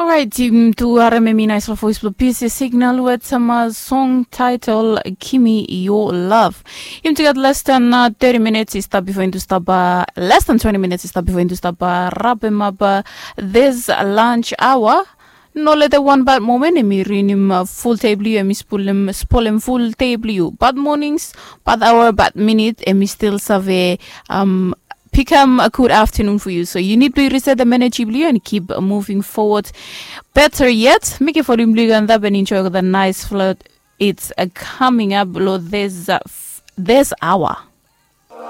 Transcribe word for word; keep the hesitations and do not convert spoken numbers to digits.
All right, team to Aramemi nice voice for P C Signal with some uh, song title Kimi Your Love. Him to get less than uh, thirty minutes is stop before into stop uh, less than twenty minutes is stop before into stop uh, wrap him up uh, this lunch hour. No let the one bad moment and me ring him uh, full table you and me spoil him spoil him full table you. Bad mornings, bad hour, bad minute and me still survey um become a good afternoon for you. So you need to reset the energy and keep moving forward. Better yet, make it for him and that and enjoy the nice flood. It's uh, coming up below this uh, f- this hour.